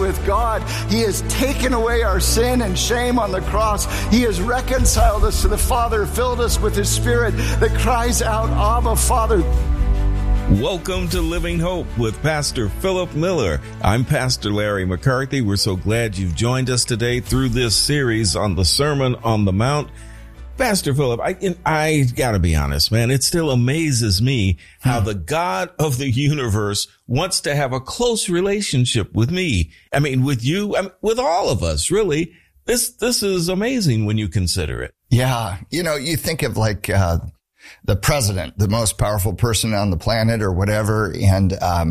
with God. He has taken away our sin and shame on the cross. He has reconciled us to the Father, filled us with His Spirit that cries out, Abba, Father. Welcome to Living Hope with Pastor Philip Miller. I'm Pastor Larry McCarthy. We're so glad you've joined us today through this series on the Sermon on the Mount. Pastor Philip, I gotta be honest, man. It still amazes me how the God of the universe wants to have a close relationship with me. I mean, with you, with all of us, really. This is amazing when you consider it. Yeah. You know, you think of like, the president, the most powerful person on the planet or whatever. And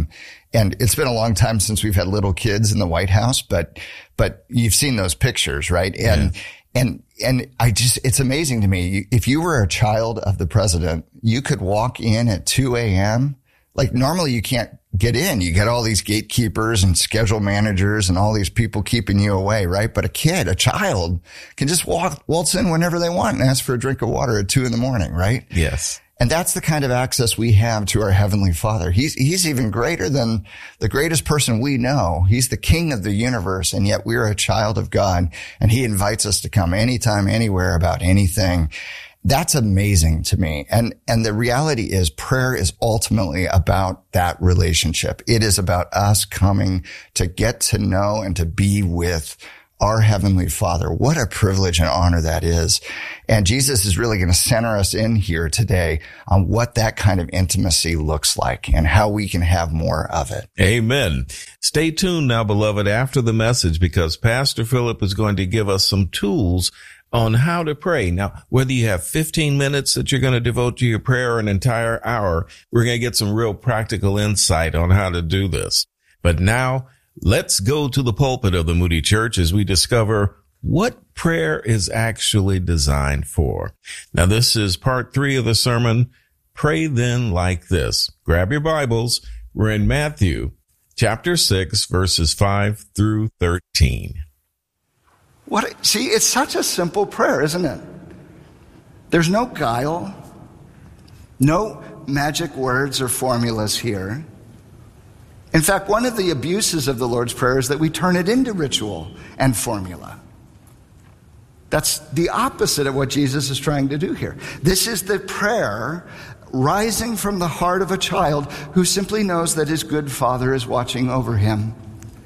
it's been a long time since we've had little kids in the White House, but you've seen those pictures, right? And it's amazing to me. If you were a child of the president, you could walk in at 2 a.m. Like normally you can't get in. You get all these gatekeepers and schedule managers and all these people keeping you away, right? But a child can just waltz in whenever they want and ask for a drink of water at 2 a.m, right? Yes. And that's the kind of access we have to our Heavenly Father. He's even greater than the greatest person we know. He's the King of the universe, and yet we're a child of God, and He invites us to come anytime, anywhere about anything. That's amazing to me. And the reality is prayer is ultimately about that relationship. It is about us coming to get to know and to be with our Heavenly Father. What a privilege and honor that is. And Jesus is really going to center us in here today on what that kind of intimacy looks like and how we can have more of it. Amen. Stay tuned now, beloved, after the message, because Pastor Philip is going to give us some tools on how to pray. Now, whether you have 15 minutes that you're going to devote to your prayer or an entire hour, we're going to get some real practical insight on how to do this. But now, let's go to the pulpit of the Moody Church as we discover what prayer is actually designed for. Now, this is part 3 of the sermon. Pray then like this. Grab your Bibles. We're in Matthew chapter 6, verses 5 through 13. See, it's such a simple prayer, isn't it? There's no guile, no magic words or formulas here. In fact, one of the abuses of the Lord's Prayer is that we turn it into ritual and formula. That's the opposite of what Jesus is trying to do here. This is the prayer rising from the heart of a child who simply knows that his good Father is watching over him.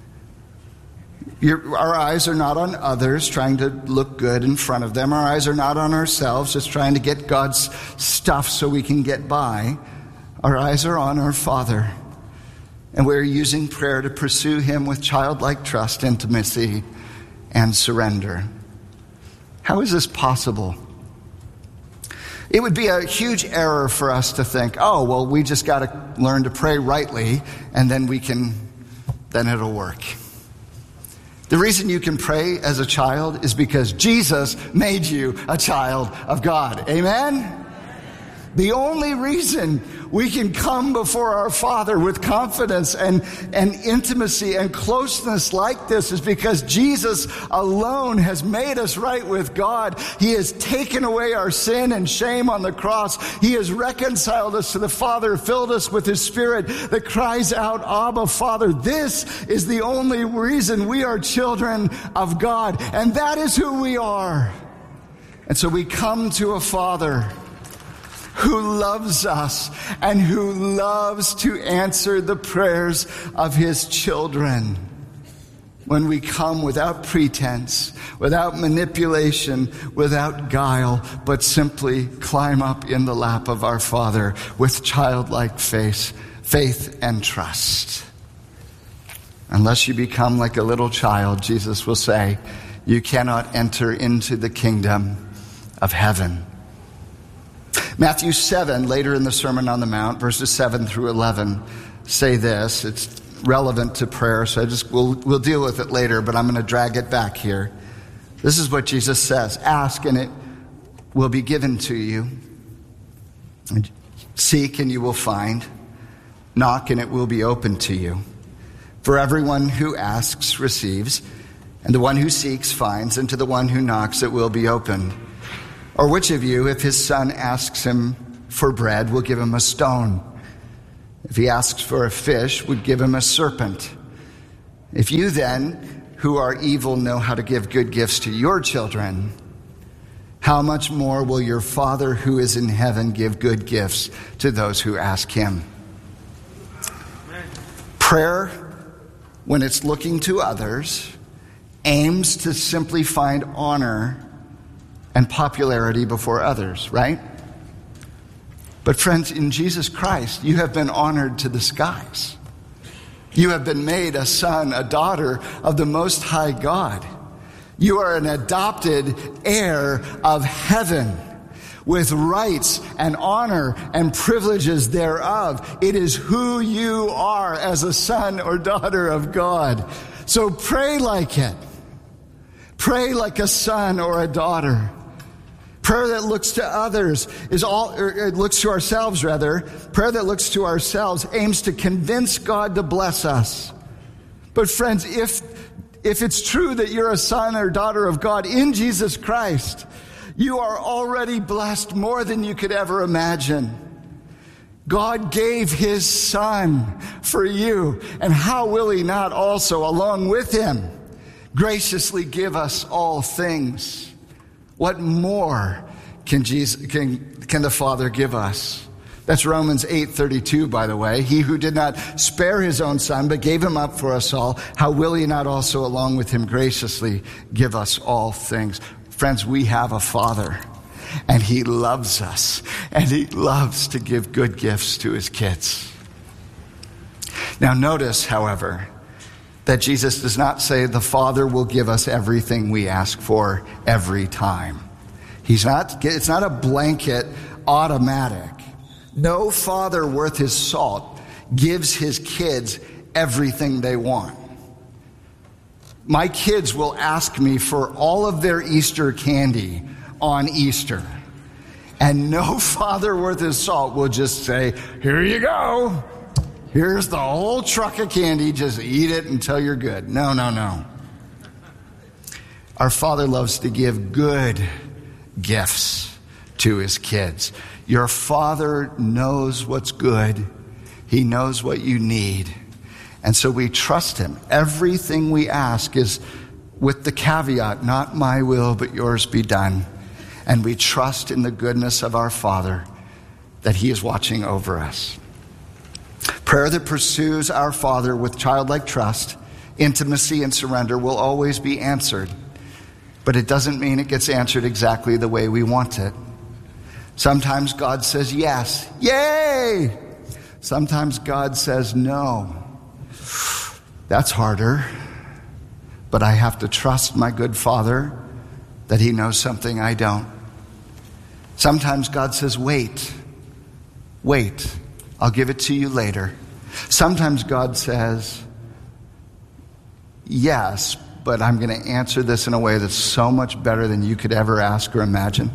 Our eyes are not on others trying to look good in front of them. Our eyes are not on ourselves just trying to get God's stuff so we can get by. Our eyes are on our Father. And we're using prayer to pursue Him with childlike trust, intimacy, and surrender. How is this possible? It would be a huge error for us to think, oh, well, we just got to learn to pray rightly, and then it'll work. The reason you can pray as a child is because Jesus made you a child of God. Amen? The only reason we can come before our Father with confidence and intimacy and closeness like this is because Jesus alone has made us right with God. He has taken away our sin and shame on the cross. He has reconciled us to the Father, filled us with His Spirit that cries out, Abba, Father. This is the only reason we are children of God, and that is who we are. And so we come to a Father who loves us and who loves to answer the prayers of His children. When we come without pretense, without manipulation, without guile, but simply climb up in the lap of our Father with childlike faith and trust. Unless you become like a little child, Jesus will say, you cannot enter into the kingdom of heaven. Matthew 7, later in the Sermon on the Mount, verses 7 through 11, say this. It's relevant to prayer, so we'll deal with it later, but I'm going to drag it back here. This is what Jesus says. Ask, and it will be given to you. Seek, and you will find. Knock, and it will be opened to you. For everyone who asks receives, and the one who seeks finds, and to the one who knocks it will be opened. Or which of you, if his son asks him for bread, will give him a stone? If he asks for a fish, would give him a serpent? If you then, who are evil, know how to give good gifts to your children, how much more will your Father who is in heaven give good gifts to those who ask him? Prayer, when it's looking to others, aims to simply find honor and popularity before others, right? But friends, in Jesus Christ, you have been honored to the skies. You have been made a son, a daughter of the Most High God. You are an adopted heir of heaven with rights and honor and privileges thereof. It is who you are as a son or daughter of God. So pray like it. Pray like a son or a daughter. Prayer that looks to others looks to ourselves rather. Prayer that looks to ourselves aims to convince God to bless us. But friends, if it's true that you're a son or daughter of God in Jesus Christ, you are already blessed more than you could ever imagine. God gave his son for you, and how will he not also, along with him, graciously give us all things? What more can the Father give us? That's Romans 8:32, by the way. He who did not spare his own son, but gave him up for us all, how will he not also, along with him, graciously give us all things? Friends, we have a Father, and he loves us, and he loves to give good gifts to his kids. Now notice, however, that Jesus does not say the Father will give us everything we ask for every time. It's not a blanket automatic. No father worth his salt gives his kids everything they want. My kids will ask me for all of their Easter candy on Easter. And no father worth his salt will just say, here you go. Here's the whole truck of candy. Just eat it until you're good. No. Our Father loves to give good gifts to his kids. Your Father knows what's good. He knows what you need. And so we trust him. Everything we ask is with the caveat, not my will, but yours be done. And we trust in the goodness of our Father that he is watching over us. Prayer that pursues our Father with childlike trust, intimacy, and surrender will always be answered. But it doesn't mean it gets answered exactly the way we want it. Sometimes God says yes. Yay! Sometimes God says no. That's harder. But I have to trust my good Father that he knows something I don't. Sometimes God says, wait. I'll give it to you later. Sometimes God says, yes, but I'm going to answer this in a way that's so much better than you could ever ask or imagine.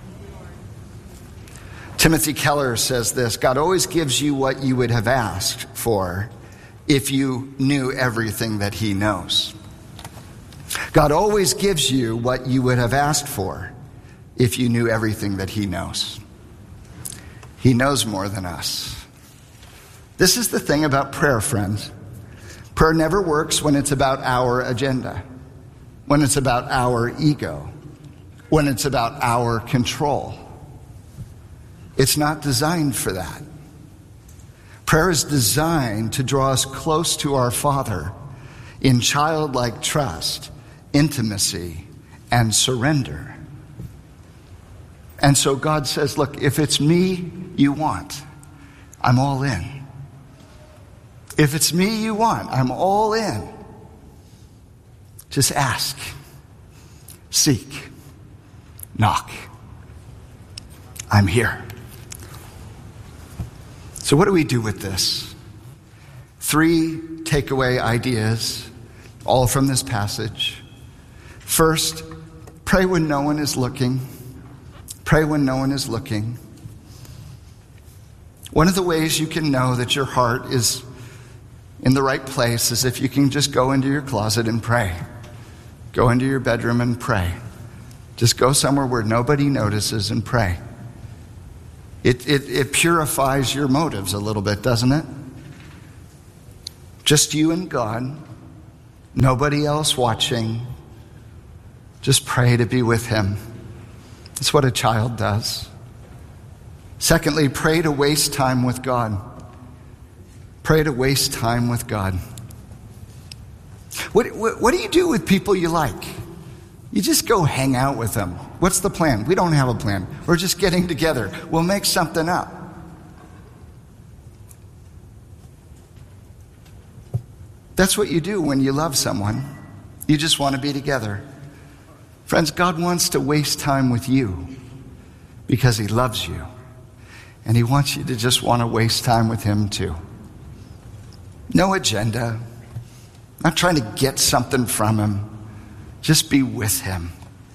Timothy Keller says this: God always gives you what you would have asked for if you knew everything that he knows. God always gives you what you would have asked for if you knew everything that he knows. He knows more than us. This is the thing about prayer, friends. Prayer never works when it's about our agenda, when it's about our ego, when it's about our control. It's not designed for that. Prayer is designed to draw us close to our Father in childlike trust, intimacy, and surrender. And so God says, look, if it's me you want, I'm all in. If it's me you want, I'm all in. Just ask, seek, knock. I'm here. So what do we do with this? 3 takeaway ideas, all from this passage. First, pray when no one is looking. Pray when no one is looking. One of the ways you can know that your heart is in the right place is if you can just go into your closet and pray. Go into your bedroom and pray. Just go somewhere where nobody notices and pray. It purifies your motives a little bit, doesn't it? Just you and God. Nobody else watching. Just pray to be with him. That's what a child does. Secondly, pray to waste time with God. Pray to waste time with God. What do you do with people you like? You just go hang out with them. What's the plan? We don't have a plan. We're just getting together. We'll make something up. That's what you do when you love someone. You just want to be together. Friends, God wants to waste time with you because he loves you. And he wants you to just want to waste time with him too. No agenda. Not trying to get something from him. Just be with him.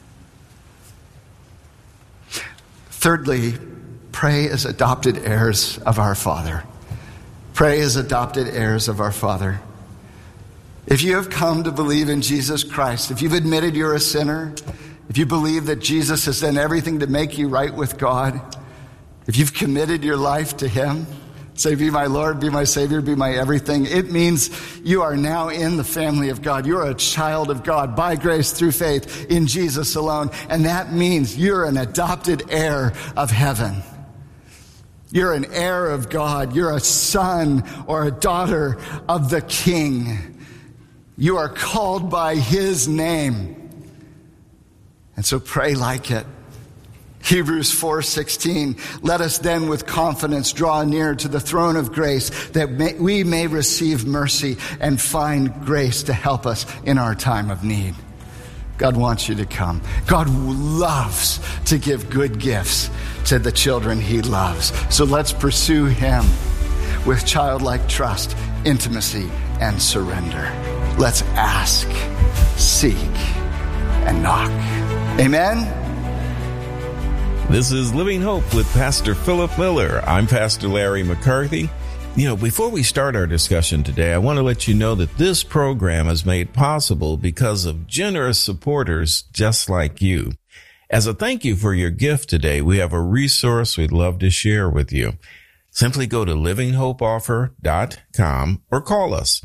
Thirdly, pray as adopted heirs of our Father. Pray as adopted heirs of our Father. If you have come to believe in Jesus Christ, if you've admitted you're a sinner, if you believe that Jesus has done everything to make you right with God, if you've committed your life to him, say, be my Lord, be my Savior, be my everything, it means you are now in the family of God. You're a child of God by grace through faith in Jesus alone. And that means you're an adopted heir of heaven. You're an heir of God. You're a son or a daughter of the King. You are called by his name. And so pray like it. Hebrews 4:16, let us then with confidence draw near to the throne of grace that we may receive mercy and find grace to help us in our time of need. God wants you to come. God loves to give good gifts to the children he loves. So let's pursue him with childlike trust, intimacy, and surrender. Let's ask, seek, and knock. Amen? This is Living Hope with Pastor Philip Miller. I'm Pastor Larry McCarthy. Before we start our discussion today, I want to let you know that this program is made possible because of generous supporters just like you. As a thank you for your gift today, we have a resource we'd love to share with you. Simply go to livinghopeoffer.com or call us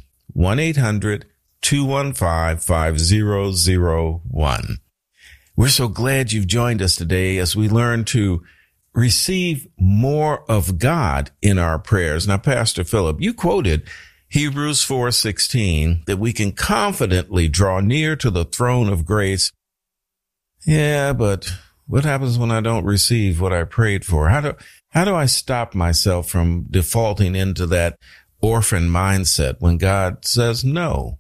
1-800-215-5001. We're so glad you've joined us today as we learn to receive more of God in our prayers. Now, Pastor Philip, you quoted Hebrews 4:16 that we can confidently draw near to the throne of grace. Yeah, but what happens when I don't receive what I prayed for? How do I stop myself from defaulting into that orphan mindset when God says no?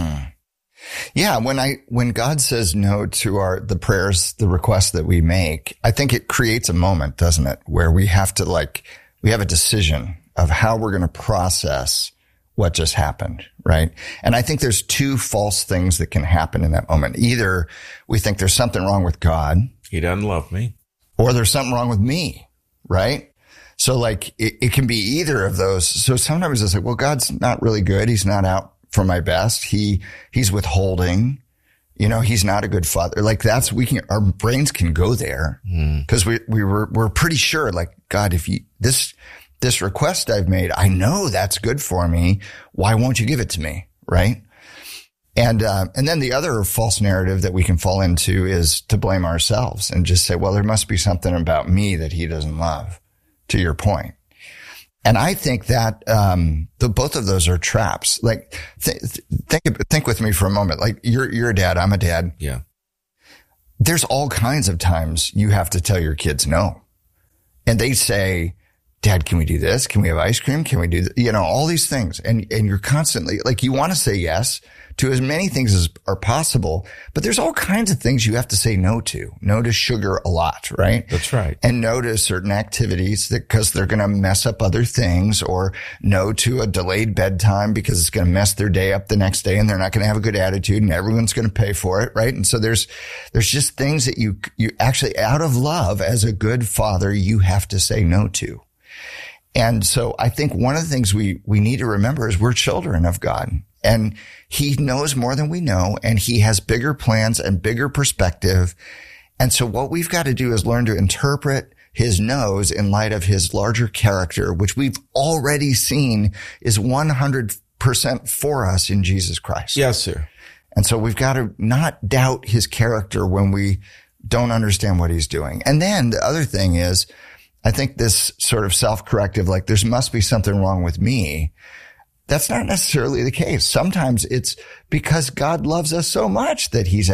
Yeah, when God says no to the prayers, the requests that we make, I think it creates a moment, doesn't it, where we have to we have a decision of how we're going to process what just happened, right? And I think there's two false things that can happen in that moment. Either we think there's something wrong with God. He doesn't love me. Or there's something wrong with me, right? So it can be either of those. So sometimes it's like, well, God's not really good. He's not out for my best. He's withholding, he's not a good father. Our brains can go there because we're pretty sure, God, if this request I've made, I know that's good for me. Why won't you give it to me? Right. And then the other false narrative that we can fall into is to blame ourselves and just say, well, there must be something about me that he doesn't love, to your point. And I think that, both of those are traps. Think with me for a moment. You're a dad. I'm a dad. Yeah. There's all kinds of times you have to tell your kids no. And they say, Dad, can we do this? Can we have ice cream? Can we do, all these things. And you're constantly you want to say yes to as many things as are possible, but there's all kinds of things you have to say no to. No to sugar a lot, right? That's right. And no to certain activities because they're going to mess up other things, or no to a delayed bedtime because it's going to mess their day up the next day and they're not going to have a good attitude and everyone's going to pay for it, right? And so there's just things that you actually, out of love as a good father, you have to say no to. And so I think one of the things we need to remember is we're children of God. And he knows more than we know, and he has bigger plans and bigger perspective. And so what we've got to do is learn to interpret his no's in light of his larger character, which we've already seen is 100% for us in Jesus Christ. Yes, sir. And so we've got to not doubt his character when we don't understand what he's doing. And then the other thing is, I think this sort of self-corrective, like there must be something wrong with me. That's not necessarily the case. Sometimes it's because God loves us so much that he's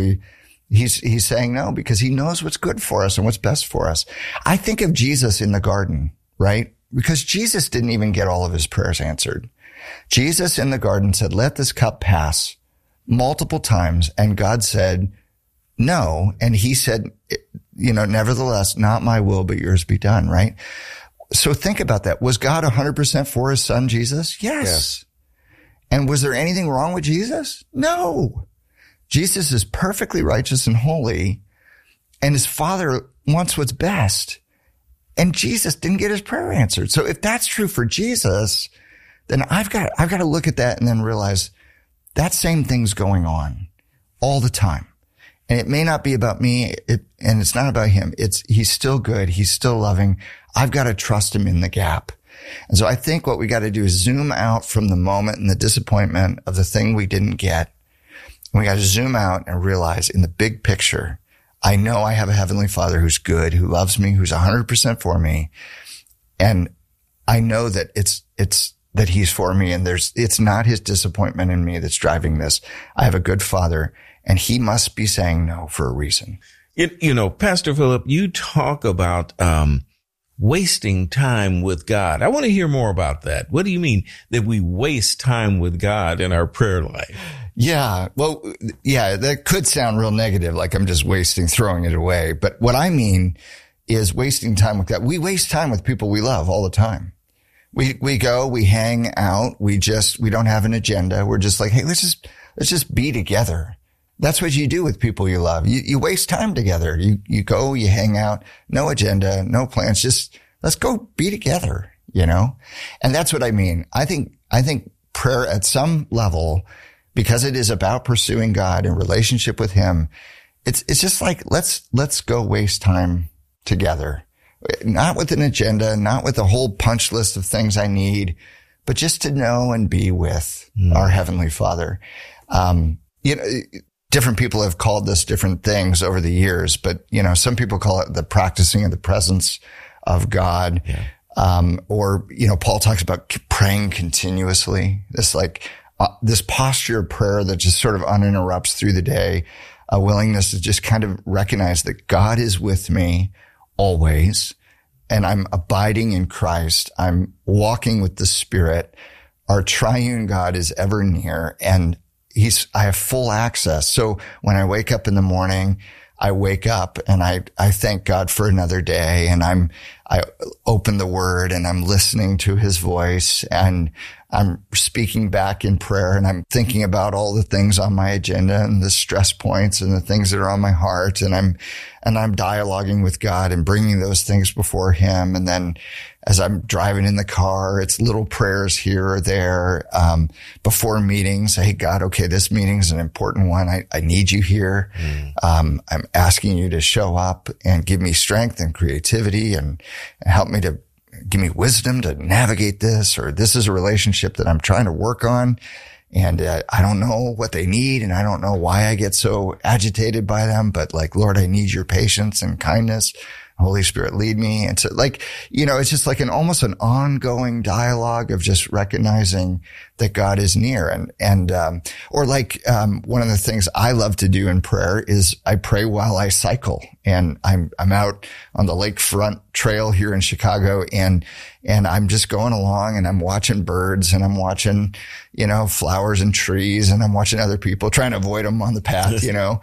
saying no because he knows what's good for us and what's best for us. I think of Jesus in the garden, right? Because Jesus didn't even get all of his prayers answered. Jesus in the garden said, let this cup pass multiple times. And God said, no. And he said, nevertheless, not my will, but yours be done, right? So think about that. Was God 100% for his son, Jesus? Yes. And was there anything wrong with Jesus? No. Jesus is perfectly righteous and holy, and his Father wants what's best. And Jesus didn't get his prayer answered. So if that's true for Jesus, then I've got to look at that and then realize that same thing's going on all the time. And it may not be about me, and it's not about him. He's still good. He's still loving. I've got to trust him in the gap. And so I think what we got to do is zoom out from the moment and the disappointment of the thing we didn't get. And we got to zoom out and realize in the big picture, I know I have a heavenly Father who's good, who loves me, who's 100% for me. And I know that it's that he's for me, and it's not his disappointment in me that's driving this. I have a good Father, and he must be saying no for a reason. Pastor Philip, you talk about wasting time with God. I want to hear more about that. What do you mean that we waste time with God in our prayer life? Yeah. Well, yeah, that could sound real negative, like I'm just throwing it away. But what I mean is wasting time with God. We waste time with people we love all the time. We go, we hang out, we don't have an agenda. We're just like, hey, let's just be together. That's what you do with people you love. You waste time together. You go, you hang out, no agenda, no plans. Just let's go be together, And that's what I mean. I think prayer at some level, because it is about pursuing God and relationship with him, it's just like, let's go waste time together. Not with an agenda, not with a whole punch list of things I need, but just to know and be with our Heavenly Father. Different people have called this different things over the years, but, some people call it the practicing of the presence of God. Yeah. Paul talks about praying continuously. This posture of prayer that just sort of uninterrupts through the day, a willingness to just kind of recognize that God is with me always, and I'm abiding in Christ. I'm walking with the Spirit. Our triune God is ever near, and I have full access. So when I wake up in the morning, I wake up and I thank God for another day, and I open the Word and I'm listening to his voice, and I'm speaking back in prayer, and I'm thinking about all the things on my agenda and the stress points and the things that are on my heart. And I'm dialoguing with God and bringing those things before him. And then as I'm driving in the car, it's little prayers here or there, before meetings. Hey, God, okay, this meeting is an important one. I need you here. I'm asking you to show up and give me strength and creativity and help me to give me wisdom to navigate this, or this is a relationship that I'm trying to work on. And I don't know what they need, and I don't know why I get so agitated by them, but Lord, I need your patience and kindness. Holy Spirit, lead me. And so it's just like almost an ongoing dialogue of just recognizing that God is near. One of the things I love to do in prayer is I pray while I cycle, and I'm out on the lakefront trail here in Chicago, and I'm just going along, and I'm watching birds, and I'm watching, flowers and trees, and I'm watching other people, trying to avoid them on the path,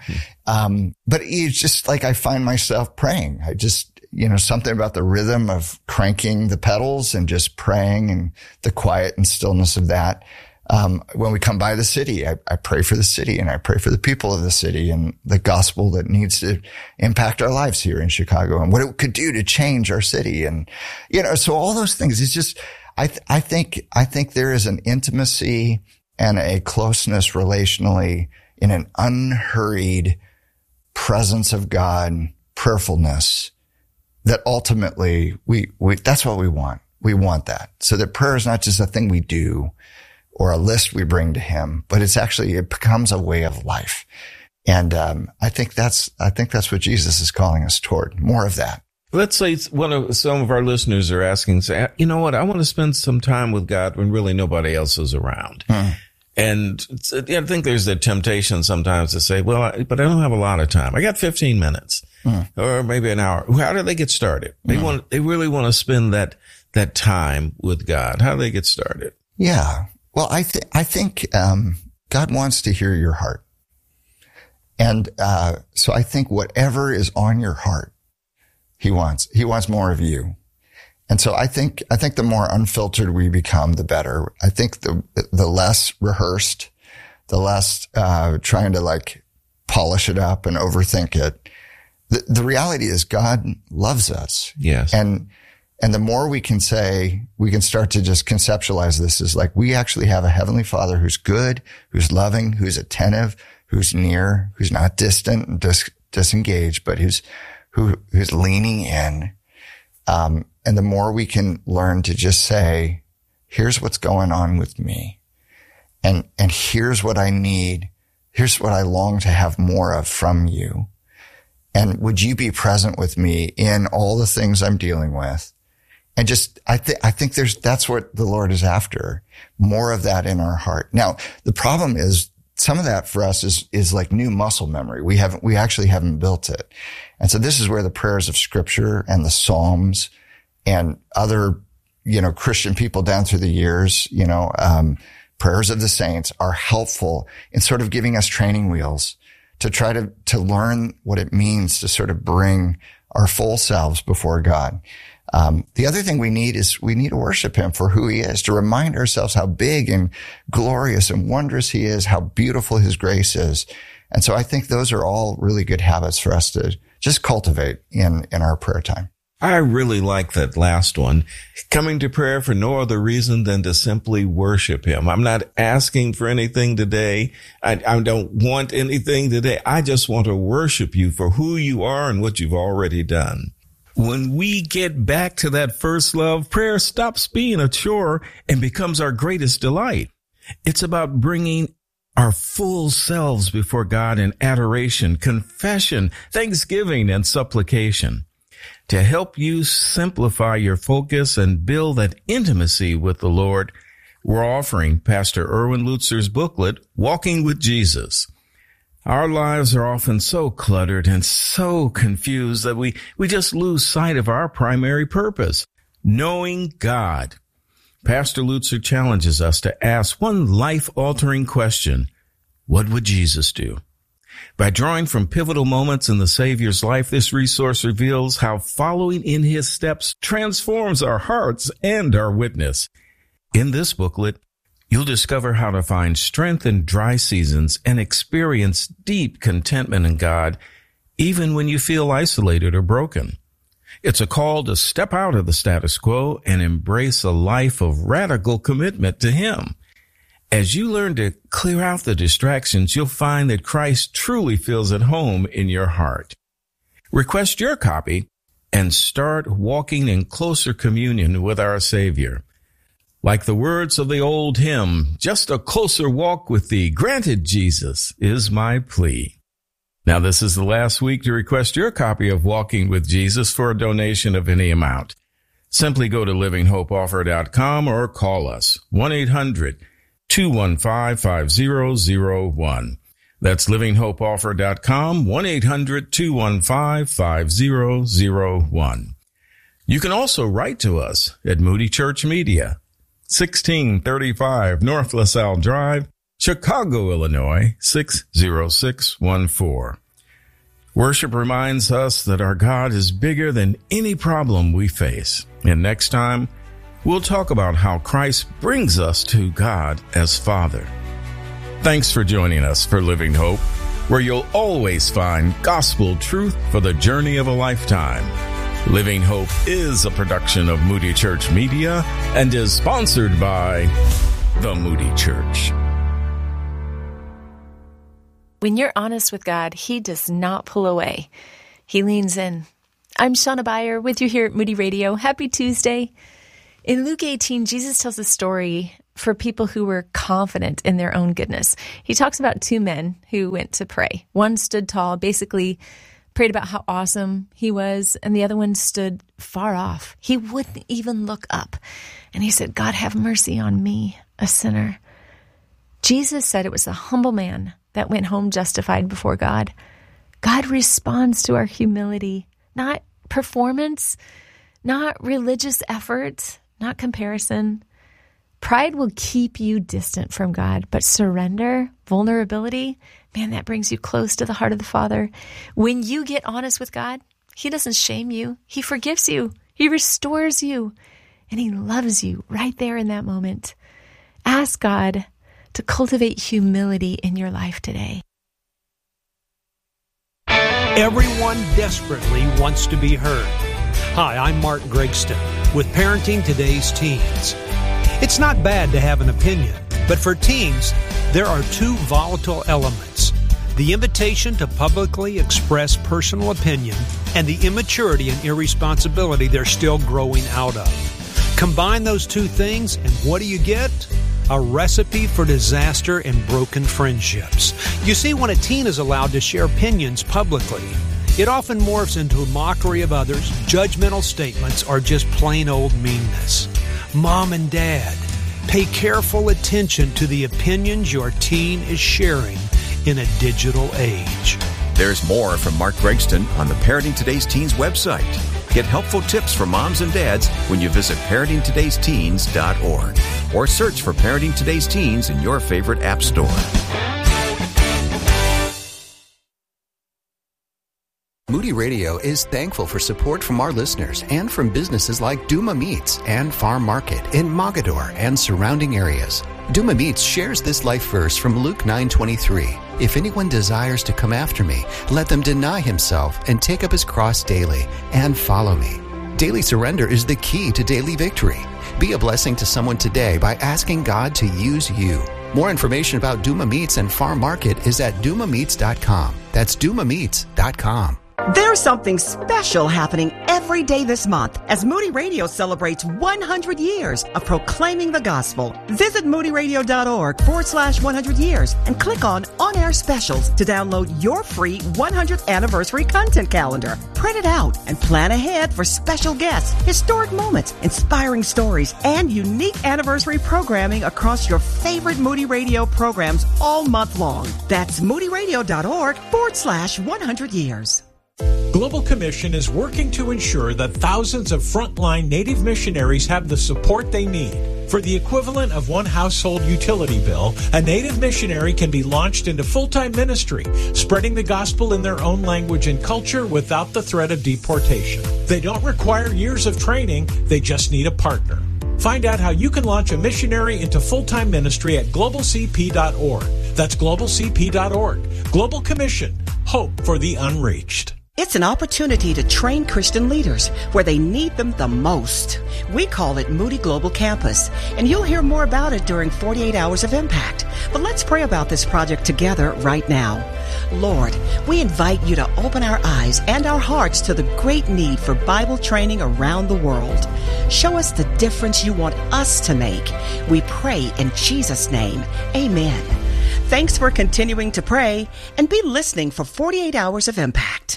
but it's just I find myself praying. I just, something about the rhythm of cranking the pedals and just praying, and the quiet and stillness of that. When we come by the city, I pray for the city, and I pray for the people of the city and the gospel that needs to impact our lives here in Chicago, and what it could do to change our city. And, so all those things, it's just, I think there is an intimacy and a closeness relationally in an unhurried presence of God, prayerfulness, that ultimately that's what we want. We want that. So that prayer is not just a thing we do or a list we bring to him, but it becomes a way of life. And I think that's what Jesus is calling us toward, more of that. Let's say some of our listeners are asking, say, you know what, I want to spend some time with God when really nobody else is around. And I think there's the temptation sometimes to say, well, but I don't have a lot of time. I got 15 minutes or maybe an hour. How do they get started? They really want to spend that time with God. How do they get started? Yeah. Well, I think God wants to hear your heart. And so I think whatever is on your heart, he wants more of you. And so I think the more unfiltered we become, the better. I think the less rehearsed, the less trying to like polish it up and overthink it. The reality is God loves us. Yes. And the more we can start to just conceptualize this as like, we actually have a Heavenly Father who's good, who's loving, who's attentive, who's near, who's not distant and disengaged, but who's leaning in. And the more we can learn to just say, here's what's going on with me. And here's what I need. Here's what I long to have more of from you. And would you be present with me in all the things I'm dealing with? And just, I think that's what the Lord is after. More of that in our heart. Now, the problem is some of that for us is like new muscle memory. We actually haven't built it. And so this is where the prayers of Scripture and the Psalms and other, Christian people down through the years, prayers of the saints are helpful in sort of giving us training wheels to try to learn what it means to sort of bring our full selves before God. The other thing we need to worship him for who he is, to remind ourselves how big and glorious and wondrous he is, how beautiful his grace is. And so I think those are all really good habits for us to just cultivate in our prayer time. I really like that last one. Coming to prayer for no other reason than to simply worship him. I'm not asking for anything today. I don't want anything today. I just want to worship you for who you are and what you've already done. When we get back to that first love, prayer stops being a chore and becomes our greatest delight. It's about bringing our full selves before God in adoration, confession, thanksgiving, and supplication. To help you simplify your focus and build that intimacy with the Lord, we're offering Pastor Erwin Lutzer's booklet, Walking with Jesus. Our lives are often so cluttered and so confused that we just lose sight of our primary purpose, knowing God. Pastor Lutzer challenges us to ask one life-altering question: what would Jesus do? By drawing from pivotal moments in the Savior's life, this resource reveals how following in his steps transforms our hearts and our witness. In this booklet, you'll discover how to find strength in dry seasons and experience deep contentment in God, even when you feel isolated or broken. It's a call to step out of the status quo and embrace a life of radical commitment to him. As you learn to clear out the distractions, you'll find that Christ truly feels at home in your heart. Request your copy and start walking in closer communion with our Savior. Like the words of the old hymn, just a closer walk with thee, granted Jesus, is my plea. Now, this is the last week to request your copy of Walking with Jesus for a donation of any amount. Simply go to livinghopeoffer.com or call us 1-800-215-5001. That's livinghopeoffer.com, 1-800-215-5001. You can also write to us at Moody Church Media, 1635 North LaSalle Drive, Chicago, Illinois, 60614. Worship reminds us that our God is bigger than any problem we face. And next time, we'll talk about how Christ brings us to God as Father. Thanks for joining us for Living Hope, where you'll always find gospel truth for the journey of a lifetime. Living Hope is a production of Moody Church Media and is sponsored by the Moody Church. When you're honest with God, he does not pull away. He leans in. I'm Shauna Beyer with you here at Moody Radio. Happy Tuesday. In Luke 18, Jesus tells a story for people who were confident in their own goodness. He talks about two men who went to pray. One stood tall, basically prayed about how awesome he was, and the other one stood far off. He wouldn't even look up. And he said, God, have mercy on me, a sinner. Jesus said it was the humble man that went home justified before God. God responds to our humility, not performance, not religious effort, not comparison. Pride will keep you distant from God, but surrender, vulnerability, man, that brings you close to the heart of the Father. When you get honest with God, He doesn't shame you. He forgives you. He restores you, and He loves you right there in that moment. Ask God to cultivate humility in your life today. Everyone desperately wants to be heard. Hi, I'm Mark Gregston with Parenting Today's Teens. It's not bad to have an opinion, but for teens, there are two volatile elements: the invitation to publicly express personal opinion and the immaturity and irresponsibility they're still growing out of. Combine those two things, and what do you get? A recipe for disaster and broken friendships. You see, when a teen is allowed to share opinions publicly, it often morphs into a mockery of others, judgmental statements, or just plain old meanness. Mom and Dad, pay careful attention to the opinions your teen is sharing in a digital age. There's more from Mark Gregston on the Parenting Today's Teens website. Get helpful tips for moms and dads when you visit parentingtodaysteens.org or search for Parenting Today's Teens in your favorite app store. Moody Radio is thankful for support from our listeners and from businesses like Duma Meats and Farm Market in Mogadore and surrounding areas. Duma Meats shares this life verse from Luke 9:23. If anyone desires to come after me, let them deny himself and take up his cross daily and follow me. Daily surrender is the key to daily victory. Be a blessing to someone today by asking God to use you. More information about Duma Meats and Farm Market is at dumameats.com. That's dumameats.com. There's something special happening every day this month as Moody Radio celebrates 100 years of proclaiming the gospel. Visit moodyradio.org/100 years and click on On-Air Specials to download your free 100th anniversary content calendar. Print it out and plan ahead for special guests, historic moments, inspiring stories, and unique anniversary programming across your favorite Moody Radio programs all month long. That's moodyradio.org/100 years. Global Commission is working to ensure that thousands of frontline Native missionaries have the support they need. For the equivalent of one household utility bill, a Native missionary can be launched into full-time ministry, spreading the gospel in their own language and culture without the threat of deportation. They don't require years of training, they just need a partner. Find out how you can launch a missionary into full-time ministry at globalcp.org. That's globalcp.org. Global Commission. Hope for the unreached. It's an opportunity to train Christian leaders where they need them the most. We call it Moody Global Campus, and you'll hear more about it during 48 Hours of Impact. But let's pray about this project together right now. Lord, we invite you to open our eyes and our hearts to the great need for Bible training around the world. Show us the difference you want us to make. We pray in Jesus' name. Amen. Thanks for continuing to pray, and be listening for 48 Hours of Impact.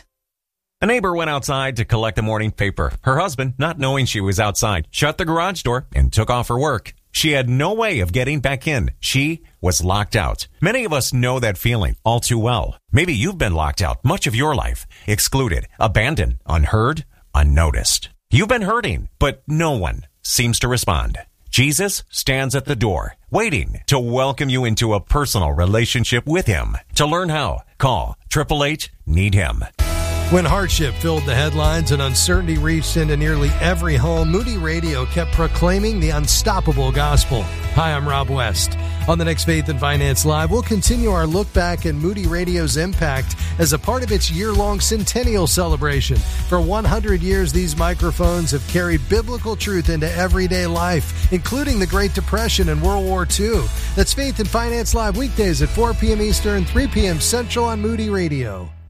A neighbor went outside to collect the morning paper. Her husband, not knowing she was outside, shut the garage door and took off her work. She had no way of getting back in. She was locked out. Many of us know that feeling all too well. Maybe you've been locked out much of your life, excluded, abandoned, unheard, unnoticed. You've been hurting, but no one seems to respond. Jesus stands at the door, waiting to welcome you into a personal relationship with Him. To learn how, call 888-NEED-HIM. When hardship filled the headlines and uncertainty reached into nearly every home, Moody Radio kept proclaiming the unstoppable gospel. Hi, I'm Rob West. On the next Faith and Finance Live, we'll continue our look back at Moody Radio's impact as a part of its year-long centennial celebration. For 100 years, these microphones have carried biblical truth into everyday life, including the Great Depression and World War II. That's Faith and Finance Live weekdays at 4 p.m. Eastern, 3 p.m. Central on Moody Radio.